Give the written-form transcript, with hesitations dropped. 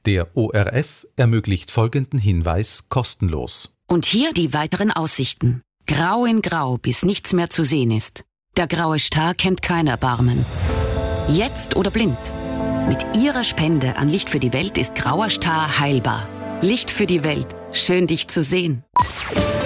Der ORF ermöglicht folgenden Hinweis kostenlos. Und hier die weiteren Aussichten. Grau in Grau, bis nichts mehr zu sehen ist. Der graue Star kennt kein Erbarmen. Jetzt oder blind. Mit Ihrer Spende an Licht für die Welt ist grauer Star heilbar. Licht für die Welt. Schön, dich zu sehen.